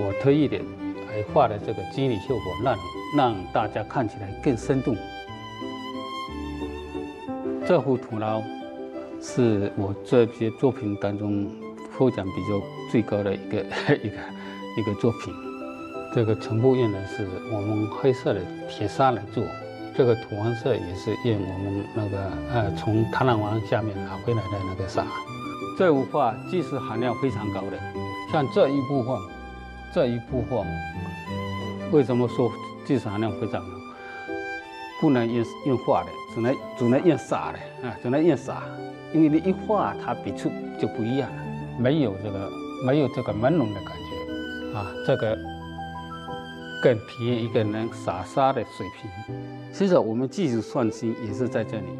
我特意的还画了这个肌理效果，让大家看起来更生动。这幅土牢是我这些作品当中获奖比较最高的一个作品。这个全部用的是我们黑色的铁砂来做，这个土黄色也是用我们那个从螳螂湾下面拿回来的那个砂。这幅画技术含量非常高的，像这一幅画，为什么说技术含量非常高？不能用画的，只能用砂的啊，只能用砂，因为你一画它笔触就不一样了，没有这个朦胧的感觉啊，这个更体验一个人撒沙的水平。其实我们技术创新也是在这里。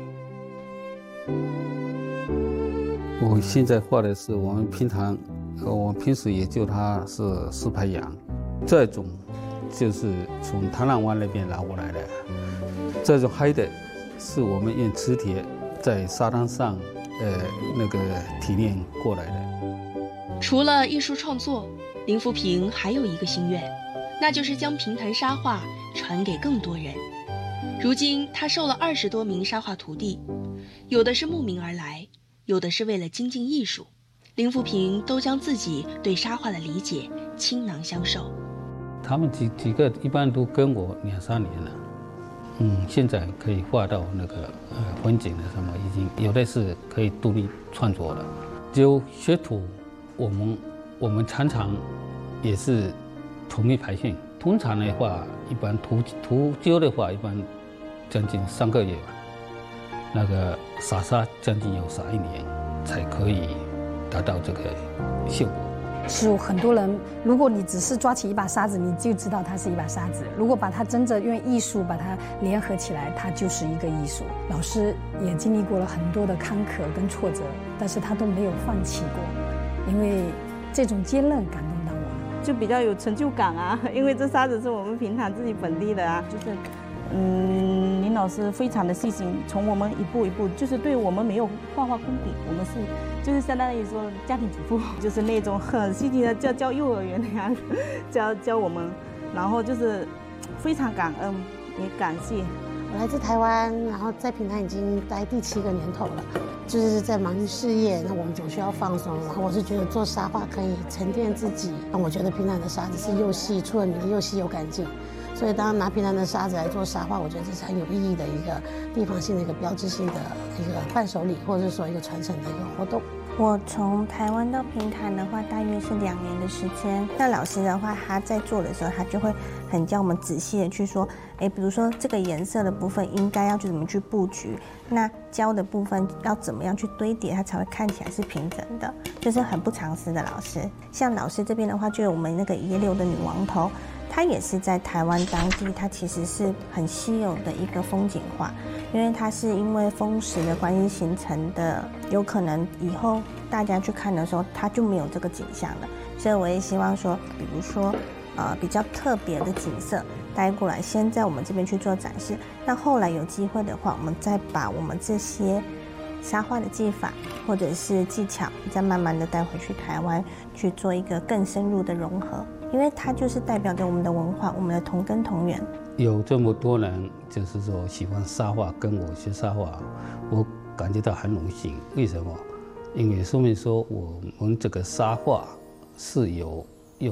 我现在画的是我们平时也叫它是石牌羊，这种就是从螳螂湾那边拿过来的。这种黑的是我们用磁铁在沙滩上那个提炼过来的。 除了艺术创作，林福平还有一个心愿，那就是将评弹沙画传给更多人。如今他收了20多名沙画徒弟，有的是慕名而来，有的是为了精进艺术。林福平都将自己对沙画的理解倾囊相授。 他们几个一般都跟我2、3年了。现在可以画到那个风景的什么，已经有的是可以独立创作了。就学徒，我们常常也是统一培训。通常的话，一般徒教的话，一般将近3个月吧。那个撒沙将近有撒1年，才可以达到这个效果。 是有很多人，如果你只是抓起一把沙子，你就知道它是一把沙子；如果把它真正用艺术把它联合起来，它就是一个艺术。老师也经历过了很多的坎坷跟挫折，但是他都没有放弃过，因为这种坚韧感动到我， 就比较有成就感啊。因为这沙子是我们平潭自己本地的啊，就是林老师非常的细心，从我们一步一步，就是对我们没有画功底，我们是就是相当于说家庭主妇，就是那种很细心的教幼儿园的样子，教我们，然后就是非常感恩也感谢。 我来自台湾，然后在平潭已经待第7个年头了，就是在忙于事业，那我们总需要放松。然后我是觉得做沙画可以沉淀自己，那我觉得平潭的沙子是又细，出了名的又细又干净。所以当拿平潭的沙子来做沙画，我觉得这是很有意义的一个地方性的一个标志性的一个伴手礼，或者是说一个传承的一个活动。 我从台湾到平潭的话，大约是2年的时间。那老师的话，他在做的时候，他就会很教我们仔细的去说，比如说这个颜色的部分应该要去怎么去布局，那胶的部分要怎么样去堆叠，它才会看起来是平整的，就是很不藏私的老师。像老师这边的话，就有我们那个116的女王头。它也是在台湾当地，它其实是很稀有的一个风景画，因为它是因为风蚀的关系形成的，有可能以后大家去看的时候，它就没有这个景象了。所以我也希望说，比如说比较特别的景色带过来，先在我们这边去做展示。那后来有机会的话，我们再把我们这些沙画的技法或者是技巧，再慢慢的带回去台湾去做一个更深入的融合。因为它就是代表着我们的文化，我们的同根同源。 有这么多人就是说喜欢沙画，跟我学沙画，我感觉到很荣幸。为什么？因为说明说我们这个沙画是有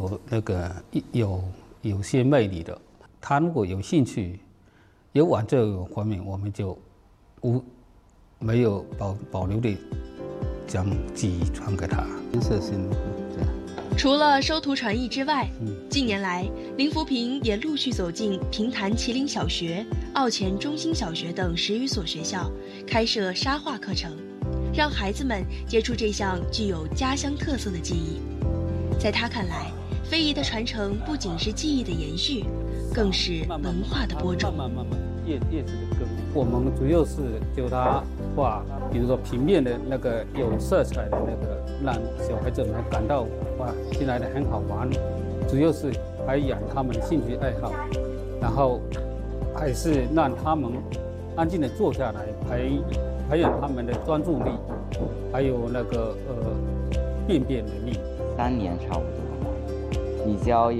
些魅力的。他如果有兴趣，有往这个方面，我们就没有保留的将技艺传给他。颜色性这样。 除了收徒传艺之外，近年来林福平也陆续走进平潭麒麟小学、澳前中心小学等10余所学校，开设沙画课程，让孩子们接触这项具有家乡特色的技艺。在他看来，非遗的传承不仅是技艺的延续，更是文化的播种。 叶子的根，我们主要是就它画，比如说平面的那个有色彩的那个，让小孩子们感到哇，进来的很好玩。主要是培养他们的兴趣爱好，然后还是让他们安静的坐下来，培养他们的专注力，还有那个辨别能力。 3年差不多，你教